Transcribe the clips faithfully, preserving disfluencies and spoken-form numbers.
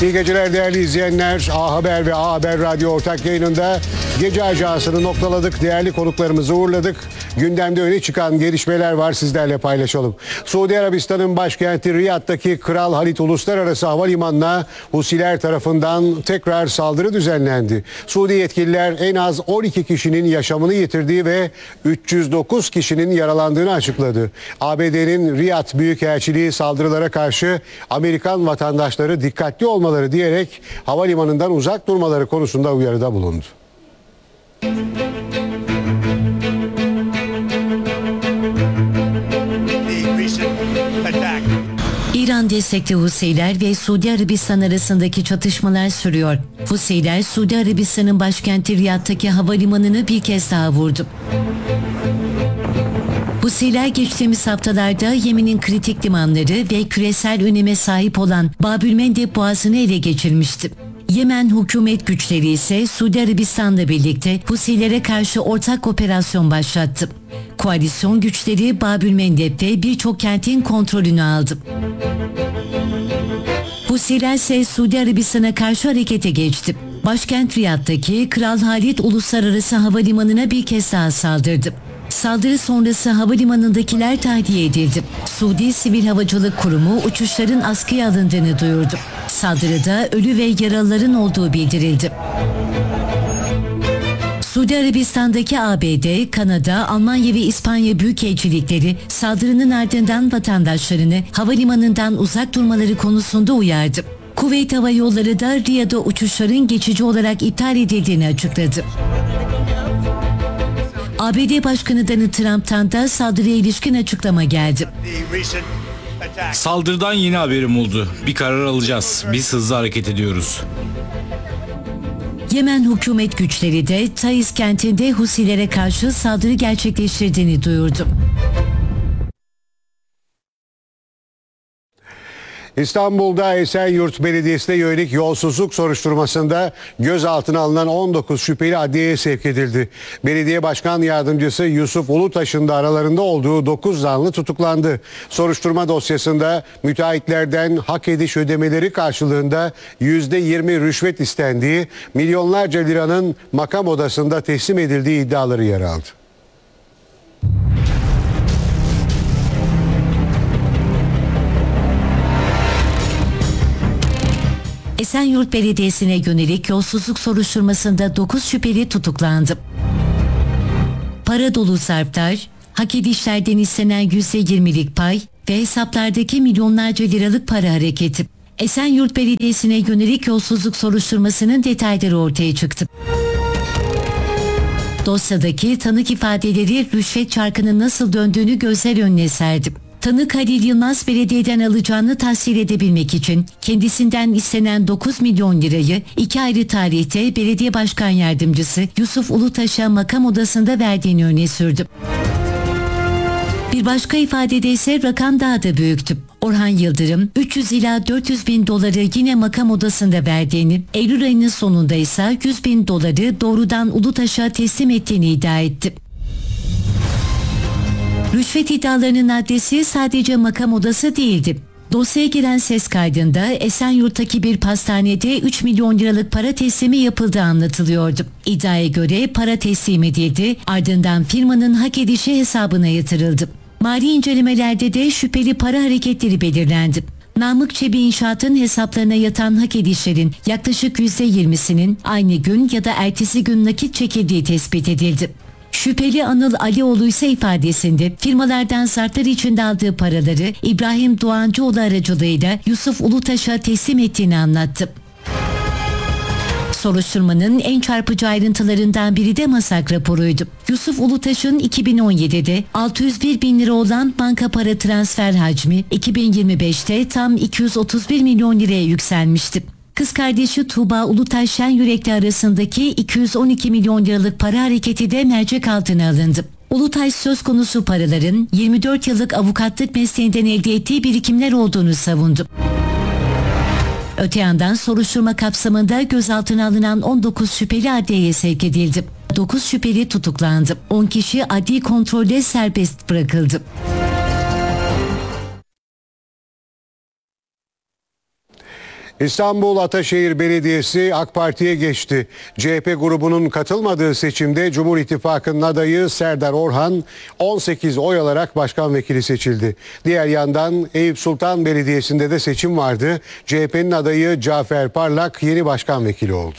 İyi geceler değerli izleyenler. A Haber ve A Haber Radyo ortak yayınında gece ajansını noktaladık. Değerli konuklarımızı uğurladık. Gündemde öne çıkan gelişmeler var, sizlerle paylaşalım. Suudi Arabistan'ın başkenti Riyad'daki Kral Halid Uluslararası Havalimanı'na Husiler tarafından tekrar saldırı düzenlendi. Suudi yetkililer en az on iki kişinin yaşamını yitirdiği ve üç yüz dokuz kişinin yaralandığını açıkladı. A B D'nin Riyad Büyükelçiliği saldırılara karşı Amerikan vatandaşları dikkatli olmaları diyerek havalimanından uzak durmaları konusunda uyarıda bulundu. İran destekli Husiler ve Suudi Arabistan arasındaki çatışmalar sürüyor. Husiler, Suudi Arabistan'ın başkenti Riyad'daki havalimanını bir kez daha vurdu. Husiler geçtiğimiz haftalarda Yemen'in kritik limanları ve küresel öneme sahip olan Babülmendeb Boğazı'nı ele geçirmişti. Yemen hükümet güçleri ise Suudi Arabistan'la birlikte Husilere karşı ortak operasyon başlattı. Koalisyon güçleri Babülmendeb'de birçok kentin kontrolünü aldı. Husiler ise Suudi Arabistan'a karşı harekete geçti. Başkent Riyad'daki Kral Halid Uluslararası Havalimanı'na bir kez daha saldırdı. Saldırı sonrası havalimanındakiler tahliye edildi. Suudi Sivil Havacılık Kurumu uçuşların askıya alındığını duyurdu. Saldırıda ölü ve yaralıların olduğu bildirildi. Suudi Arabistan'daki A B D, Kanada, Almanya ve İspanya büyükelçilikleri saldırının ardından vatandaşlarını havalimanından uzak durmaları konusunda uyardı. Kuveyt Hava Yolları da Riyad'a uçuşların geçici olarak iptal edildiğini açıkladı. A B D Başkanı Donald Trump'tan da saldırıya ilişkin açıklama geldi. Saldırıdan yeni haberim oldu. Bir karar alacağız. Biz hızlı hareket ediyoruz. Yemen hükümet güçleri de Taiz kentinde Husilere karşı saldırı gerçekleştirdiğini duyurdu. İstanbul'da Esenyurt Belediyesi'ne yönelik yolsuzluk soruşturmasında gözaltına alınan on dokuz şüpheli adliyeye sevk edildi. Belediye Başkan Yardımcısı Yusuf Ulutaş'ın da aralarında olduğu dokuz zanlı tutuklandı. Soruşturma dosyasında müteahhitlerden hak ediş ödemeleri karşılığında yüzde yirmi rüşvet istendiği, milyonlarca liranın makam odasında teslim edildiği iddiaları yer aldı. Esenyurt Belediyesi'ne yönelik yolsuzluk soruşturmasında dokuz şüpheli tutuklandı. Para dolu zarflar, hak edişlerden istenen yüzde yirmilik pay ve hesaplardaki milyonlarca liralık para hareketi. Esenyurt Belediyesi'ne yönelik yolsuzluk soruşturmasının detayları ortaya çıktı. Dosyadaki tanık ifadeleri rüşvet çarkının nasıl döndüğünü gözler önüne serdi. Tanık Halil Yılmaz belediyeden alacağını tahsil edebilmek için kendisinden istenen dokuz milyon lirayı iki ayrı tarihte belediye başkan yardımcısı Yusuf Ulutaş'a makam odasında verdiğini öne sürdü. Bir başka ifadede ise rakam daha da büyüktü. Orhan Yıldırım üç yüz ila dört yüz bin doları yine makam odasında verdiğini, Eylül ayının sonunda ise yüz bin doları doğrudan Ulutaş'a teslim ettiğini iddia etti. Rüşvet iddialarının adresi sadece makam odası değildi. Dosyaya giren ses kaydında Esenyurt'taki bir pastanede üç milyon liralık para teslimi yapıldığı anlatılıyordu. İddiaya göre para teslim edildi, ardından firmanın hak edişi hesabına yatırıldı. Mali incelemelerde de şüpheli para hareketleri belirlendi. Namık Çebi İnşaat'ın hesaplarına yatan hak edişlerin yaklaşık yüzde yirmisinin aynı gün ya da ertesi gün nakit çekildiği tespit edildi. Şüpheli Anıl Alioğlu ise ifadesinde firmalardan zarflar içinde aldığı paraları İbrahim Doğancıoğlu aracılığıyla Yusuf Ulutaş'a teslim ettiğini anlattı. Soruşturmanın en çarpıcı ayrıntılarından biri de masak raporuydu. Yusuf Ulutaş'ın iki bin on yedide altı yüz bir bin lira olan banka para transfer hacmi iki bin yirmi beşte tam iki yüz otuz bir milyon liraya yükselmişti. Kız kardeşi Tuğba Ulutaş Şenyürekli arasındaki iki yüz on iki milyon liralık para hareketi de mercek altına alındı. Ulutaş söz konusu paraların yirmi dört yıllık avukatlık mesleğinden elde ettiği birikimler olduğunu savundu. Öte yandan soruşturma kapsamında gözaltına alınan on dokuz şüpheli adliyeye sevk edildi. dokuz şüpheli tutuklandı. on kişi adli kontrolle serbest bırakıldı. İstanbul Ataşehir Belediyesi AK Parti'ye geçti. C H P grubunun katılmadığı seçimde Cumhur İttifakı'nın adayı Serdar Orhan on sekiz oy alarak başkan vekili seçildi. Diğer yandan Eyüp Sultan Belediyesi'nde de seçim vardı. C H P'nin adayı Cafer Parlak yeni başkan vekili oldu.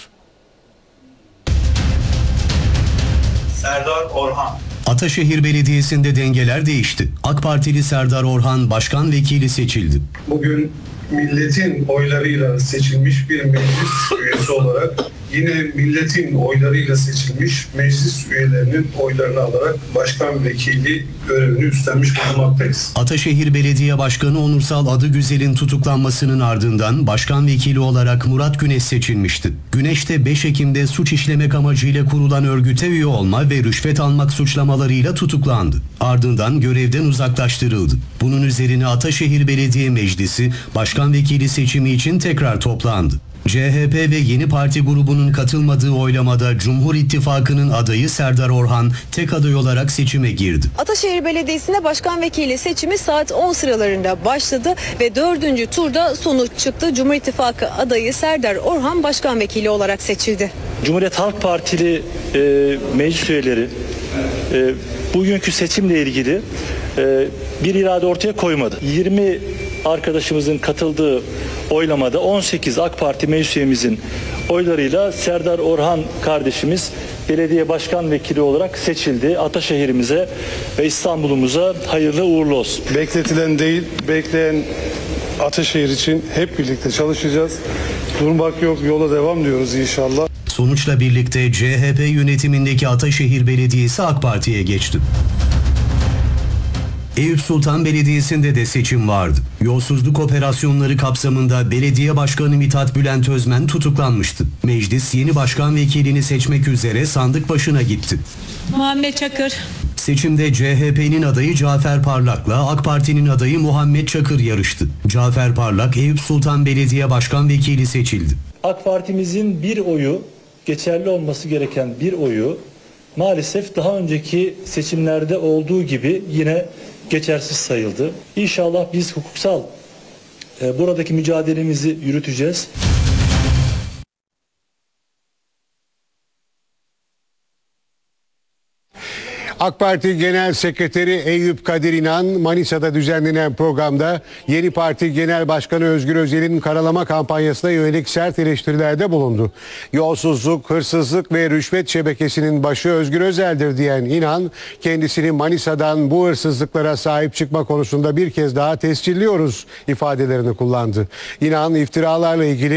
Serdar Orhan. Ataşehir Belediyesi'nde dengeler değişti. AK Partili Serdar Orhan başkan vekili seçildi. Bugün milletin oylarıyla seçilmiş bir meclis üyesi olarak yine milletin oylarıyla seçilmiş meclis üyelerinin oylarını alarak başkan vekili görevini üstlenmiş bulunmaktayız. Ataşehir Belediye Başkanı Onursal Adıgüzel'in tutuklanmasının ardından başkan vekili olarak Murat Güneş seçilmişti. Güneş de beş Ekim'de suç işlemek amacıyla kurulan örgüte üye olma ve rüşvet almak suçlamalarıyla tutuklandı. Ardından görevden uzaklaştırıldı. Bunun üzerine Ataşehir Belediye Meclisi başkan vekili seçimi için tekrar toplandı. C H P ve Yeni Parti grubunun katılmadığı oylamada Cumhur İttifakı'nın adayı Serdar Orhan tek aday olarak seçime girdi. Ataşehir Belediyesi'nde başkan vekili seçimi saat on sıralarında başladı ve dördüncü turda sonuç çıktı. Cumhur İttifakı adayı Serdar Orhan başkan vekili olarak seçildi. Cumhuriyet Halk Partili e, meclis üyeleri e, bugünkü seçimle ilgili e, bir irade ortaya koymadı. yirmi arkadaşımızın katıldığı oylamada on sekiz AK Parti meclis üyemizin oylarıyla Serdar Orhan kardeşimiz belediye başkan vekili olarak seçildi. Ataşehir'imize ve İstanbul'umuza hayırlı uğurlu olsun. Bekletilen değil, bekleyen Ataşehir için hep birlikte çalışacağız. Durmak yok, yola devam diyoruz inşallah. Sonuçla birlikte C H P yönetimindeki Ataşehir Belediyesi AK Parti'ye geçti. Eyüp Sultan Belediyesi'nde de seçim vardı. Yolsuzluk operasyonları kapsamında belediye başkanı Mithat Bülent Özmen tutuklanmıştı. Meclis yeni başkan vekilini seçmek üzere sandık başına gitti. Muhammed Çakır. Seçimde C H P'nin adayı Cafer Parlak'la AK Parti'nin adayı Muhammed Çakır yarıştı. Cafer Parlak Eyüp Sultan Belediye Başkan Vekili seçildi. AK Parti'mizin bir oyu, geçerli olması gereken bir oyu maalesef daha önceki seçimlerde olduğu gibi yine geçersiz sayıldı. İnşallah biz hukuksal e, buradaki mücadelemizi yürüteceğiz. AK Parti Genel Sekreteri Eyüp Kadir İnan Manisa'da düzenlenen programda Yeni Parti Genel Başkanı Özgür Özel'in karalama kampanyasına yönelik sert eleştirilerde bulundu. Yolsuzluk, hırsızlık ve rüşvet şebekesinin başı Özgür Özel'dir diyen İnan, kendisini Manisa'dan bu hırsızlıklara sahip çıkma konusunda bir kez daha tescilliyoruz ifadelerini kullandı. İnan iftiralarla ilgili